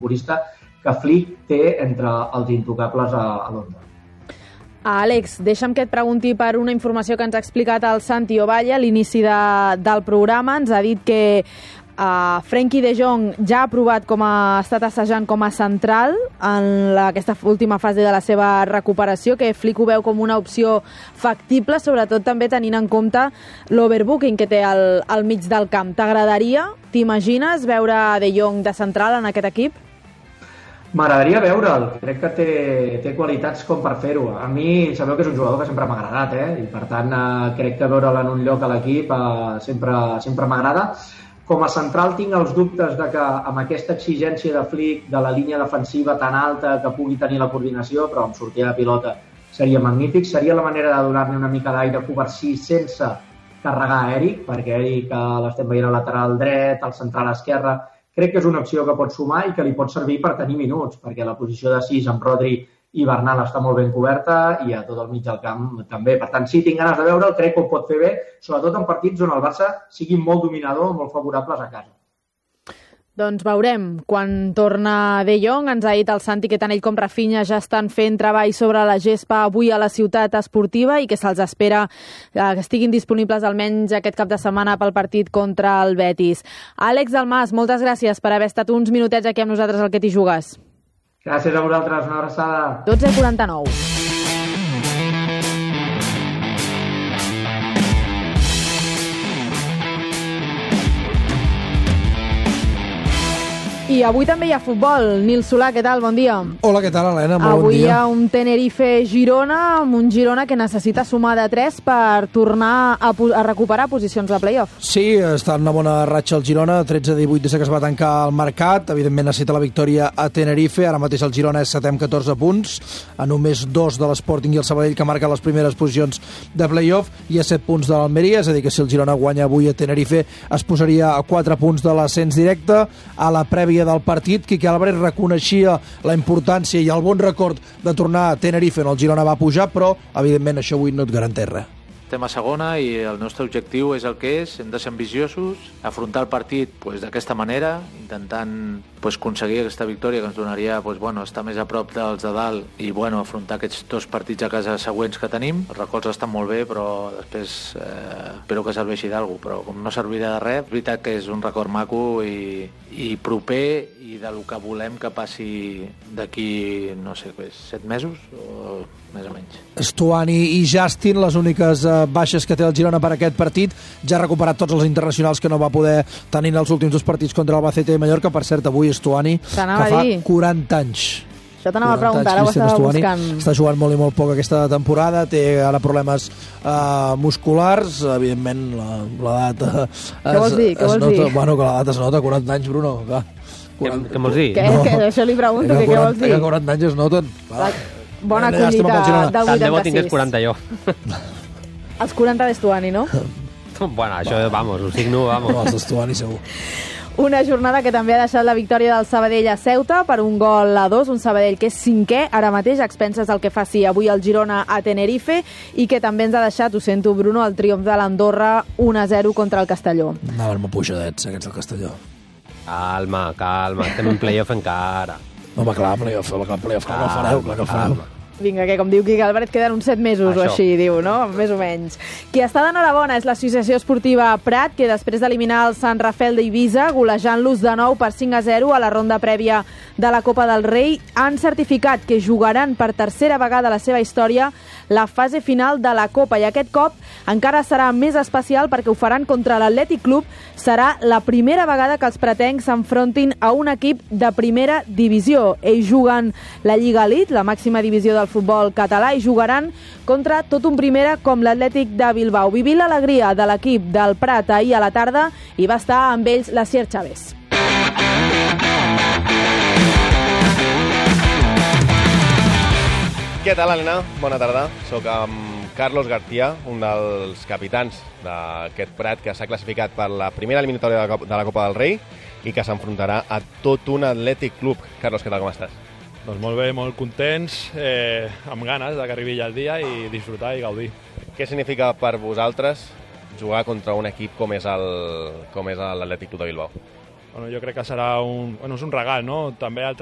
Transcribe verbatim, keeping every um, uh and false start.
futbolista que Flick té entre els intocables a, a l'onze. Àlex, deixa'm que et pregunti per una informació que ens ha explicat el Santi Ovalle a l'inici de, del programa. Ens ha dit que Uh, Frenkie de Jong ja ha provat com ha estat assajant com a central en la, aquesta última fase de la seva recuperació, que Flick ho veu com una opció factible, sobretot també tenint en compte l'overbooking que té al, al mig del camp. T'agradaria, t'imagines, veure de Jong de central en aquest equip? M'agradaria veure'l, crec que té, té qualitats com per fer-ho. A mi sabeu que és un jugador que sempre m'ha agradat, eh? I per tant eh, crec que veure'l en un lloc a l'equip eh, sempre, sempre m'agrada. Com a central tinc els dubtes de que amb aquesta exigència de Flick, de la línia defensiva tan alta que pugui tenir la coordinació, però amb sortida de pilota seria magnífic. Seria la manera de donar-li una mica d'aire Covarsí sense carregar Eric, perquè Eric l'estem veient al lateral dret, al central esquerre. Crec que és una opció que pot sumar i que li pot servir per tenir minuts, perquè la posició de sis amb Rodri i Bernal està molt ben coberta i a tot el mig del camp també. Per tant, sí, tinc ganes de veure'l, crec que ho pot fer bé, sobretot en partits on el Barça sigui molt dominador, molt favorables a casa. Doncs veurem. Quan torna De Jong, ens ha dit el Santi que tant ell com Rafinha ja estan fent treball sobre la gespa avui a la ciutat esportiva i que se'ls espera que estiguin disponibles almenys aquest cap de setmana pel partit contra el Betis. Àlex Dalmas, moltes gràcies per haver estat uns minutets aquí amb nosaltres al Que t'hi jugues. Gràcies a vosaltres, una abraçada. dotze quaranta-nou. I avui també hi ha futbol. Nil Solà, què tal? Bon dia. Hola, què tal, Helena? Molt avui bon dia. Hi ha un Tenerife-Girona, amb un Girona que necessita sumar de tres per tornar a, a recuperar posicions de play-off. Sí, està en una bona ratxa el Girona, tretze divuit des que es va tancar el mercat. Evidentment necessita la victòria a Tenerife. Ara mateix el Girona és setè amb catorze punts, a només dos de l'Sporting i el Sabadell, que marca les primeres posicions de play-off, i a set punts de l'Almeria, és a dir que si el Girona guanya avui a Tenerife es posaria a quatre punts de l'ascens directe. A la prèvia del partit, Quique Álvarez reconeixia la importància i el bon record de tornar a Tenerife on el Girona va pujar, però evidentment això avui no et garanteix res. Estem a segona i el nostre objectiu és el que és, hem de ser ambiciosos, afrontar el partit pues, d'aquesta manera, intentant pues, aconseguir aquesta victòria que ens donaria pues, bueno, estar més a prop dels de dalt i bueno, afrontar aquests dos partits a casa següents que tenim. Els records estan molt bé, però després eh, espero que serveixi d'algú, però com no servirà de res, és veritat que és un record maco i, i proper i del que volem que passi d'aquí, no sé, set mesos o més o menys. Stuani i Justin, les úniques eh, baixes que té el Girona per aquest partit. Ja ha recuperat tots els internacionals que no va poder tenir en els últims dos partits contra el Albacete i Mallorca. Per cert, avui Stuani, que fa quaranta anys. Això t'anava a preguntar, ara ho estava Stuani buscant. Està jugant molt i molt poc aquesta temporada, té ara problemes uh, musculars, evidentment l'edat uh, què vols dir? Què vols nota, dir? Bueno, que l'edat es nota, quaranta anys, Bruno, clar. quaranta... Què, què vols dir? Què, no. que, això li pregunto, que, que què vols dir? Que quaranta anys es noten. Clar. Bona collita del vuitanta-sis. Tant de bo tingués quaranta jo. Els quaranta d'Estuani, no? Bueno, això, vamos, ho signo, vamos. No, els d'Estuani segur. Una jornada que també ha deixat la victòria del Sabadell a Ceuta per un gol a dos, un Sabadell que és cinquè ara mateix, a expenses del que faci avui el Girona a Tenerife, i que també ens ha deixat, ho sento Bruno, el triomf de l'Andorra un a zero contra el Castelló. Anaven molt pujadets, aquests del Castelló. Calma, calma, estem en playoff encara. Home, clar, playoff, clar, playoff, clar que el fareu, clar que el fareu. Vinga, que com diu Quique Álvarez, queden uns set mesos Això. o així, diu, no? Més o menys. Qui està d'enhorabona és l'Associació Esportiva Prat, que després d'eliminar el Sant Rafel d'Eivissa, golejant-los de nou per cinc a zero a la ronda prèvia de la Copa del Rei, han certificat que jugaran per tercera vegada a la seva història la fase final de la Copa, i aquest cop encara serà més especial perquè ho faran contra l'Atlètic Club. Serà la primera vegada que els pretencs s'enfrontin a un equip de primera divisió. Ells juguen la Lliga Elite, la màxima divisió del futbol català, i jugaran contra tot un primera com l'Atlètic de Bilbao. Vivint l'alegria de l'equip del Prat ahir a la tarda, i va estar amb ells la Sier Chávez. Què tal, Helena? Bona tarda. Soc amb Carlos García, un dels capitans d'aquest Prat que s'ha classificat per la primera eliminatòria de la Copa del Rei i que s'enfrontarà a tot un Atlètic Club. Carlos, què tal, com estàs? Doncs molt bé, molt contents, eh, amb ganes de que arribi ja el dia i disfrutar i gaudir. Què significa per vosaltres jugar contra un equip com és el com és l'Atlètic Club de Bilbao? bueno, jo crec que serà un, bueno, és un regal, no? També el